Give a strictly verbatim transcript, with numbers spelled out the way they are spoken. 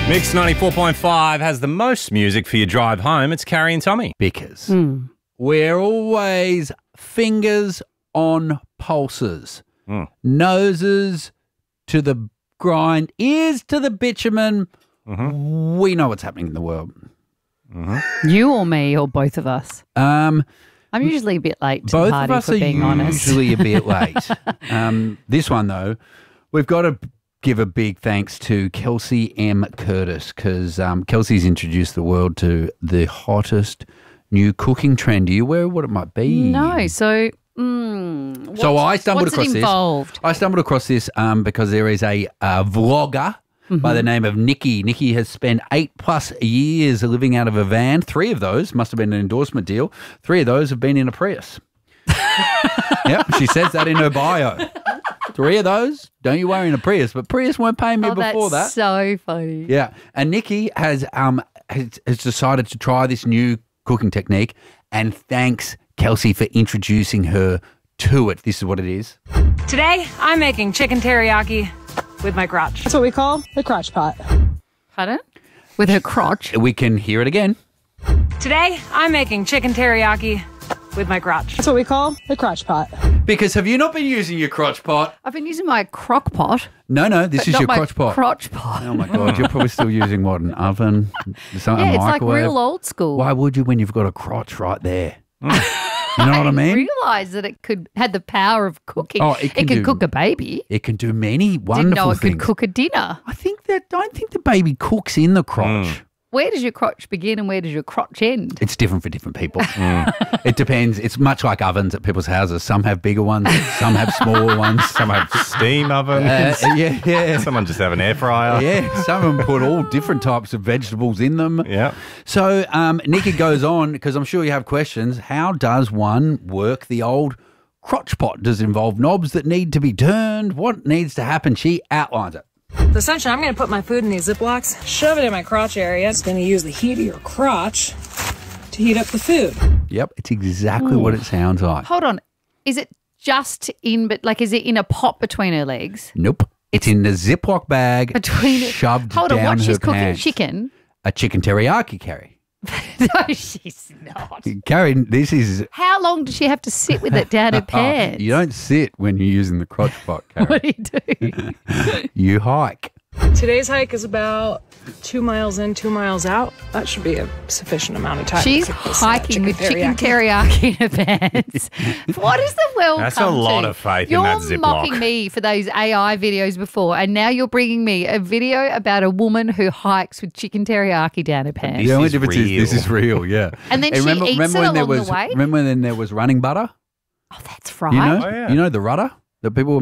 Mix ninety-four point five has the most music for your drive home. It's Carrie and Tommy. Because Mm. we're always fingers on pulses, Mm. noses to the grind, ears to the bitumen. Mm-hmm. We know what's happening in the world. Mm-hmm. You or me or both of us? Um, I'm usually a bit late to both the party, of us for are being honest. usually a bit late. um, this one, though, we've got to give a big thanks to Kelsey M. Curtis because um, Kelsey's introduced the world to the hottest new cooking trend. Are you aware of what it might be? No, so... Mm, So what- I stumbled what's across it this. involved? I stumbled across this um, because there is a uh, vlogger Mm-hmm. by the name of Nikki. Nikki has spent eight plus years living out of a van. Three of those must have been an endorsement deal. Three of those have been in a Prius. Yep, she says that in her bio. Three of those, don't you worry, in a Prius. But Prius weren't paying me Oh, before that's that. so funny. Yeah, and Nikki has um has, has decided to try this new cooking technique, and thanks Kelsey for introducing her to it. This is what it is. Today, I'm making chicken teriyaki with my crotch. That's what we call the crotch pot. Pardon? With her crotch? We can hear it again. Today, I'm making chicken teriyaki with my crotch. That's what we call the crotch pot. Because have you not been using your crotch pot? I've been using my crock pot. No, no, this but is not your my crotch pot. crotch pot. Oh my God, you're probably still using what, an oven, something Yeah, it's like microwave. real old school. Why would you when you've got a crotch right there? You know what I mean? Realised that it could had the power of cooking. Oh, it can could do- cook a baby. It can do many wonderful Didn't know it things. could cook a dinner. I think that I don't think the baby cooks in the crotch. Where does your crotch begin and where does your crotch end? It's different for different people. It depends. It's much like ovens at people's houses. Some have bigger ones, some have smaller ones. Some have steam ovens. Uh, yeah, yeah. Someone just have an air fryer. Yeah, some of them put all different types of vegetables in them. Yeah. So um, Nikki goes on, because I'm sure you have questions. How does one work the old crotch pot? Does it involve knobs that need to be turned? What needs to happen? She outlines it. The sunshine, I'm going to put my food in these Ziplocs, shove it in my crotch area. It's going to use the heat of your crotch to heat up the food. Yep, it's exactly what it sounds like. Hold on. Is it just in, but like, is it in a pot between her legs? Nope. It's in the Ziploc bag, Between shoved Hold down on, what her she's cooking? pants. Chicken? A chicken teriyaki, Carrie. No, she's not. Carrie, this is... How long does she have to sit with it down her pants? You don't sit when you're using the crotch pot, Carrie. What do you do? You hike. Today's hike is about two miles in, two miles out. That should be a sufficient amount of time. She's to cook this, uh, hiking with chicken teriyaki in her pants. What is the world That's come a lot to? of faith in you're that Ziploc. mocking me for those A I videos before, and now you're bringing me a video about a woman who hikes with chicken teriyaki down her pants. This the only is difference is this real. is real, yeah. And then she remember, eats remember it when there along the was, way? Remember when there was running butter? Oh, that's right. You know, Oh, yeah. you know the rudder that people were